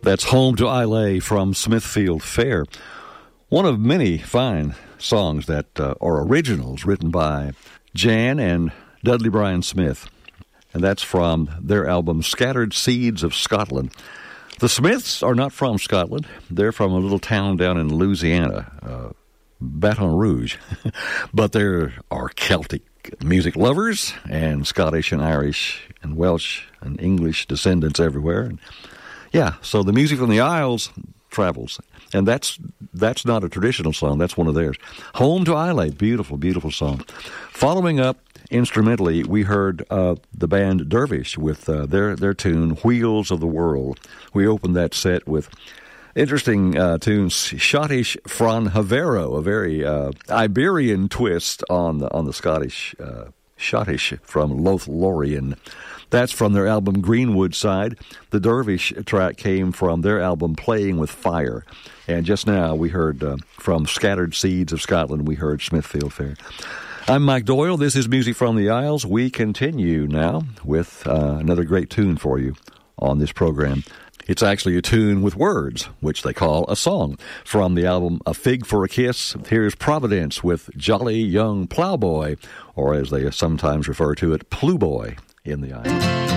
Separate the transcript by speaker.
Speaker 1: That's Home to Islay from Smithfield Fair. One of many fine songs that are originals written by Jan and Dudley Bryan Smith. And that's from their album Scattered Seeds of Scotland. The Smiths are not from Scotland. They're from a little town down in Louisiana, Baton Rouge. But there are Celtic music lovers and Scottish and Irish and Welsh and English descendants everywhere. And yeah, so the music from the Isles travels. And that's not a traditional song. That's one of theirs. Home to Islay. Beautiful, beautiful song. Following up instrumentally, we heard the band Dervish with their tune, Wheels of the World. We opened that set with interesting tunes, Schottisch Fran Havero, a very Iberian twist on the Scottish Schottish from Lothlorien. That's from their album Greenwood Side. The Dervish track came from their album Playing with Fire. And just now we heard from Scattered Seeds of Scotland, we heard Smithfield Fair. I'm Mike Doyle. This is Music from the Isles. We continue now with another great tune for you on this program. It's actually a tune with words, which they call a song. From the album A Fig for a Kiss, here's Providence with Jolly Young Plowboy, or as they sometimes refer to it, Plewboy in the Isles.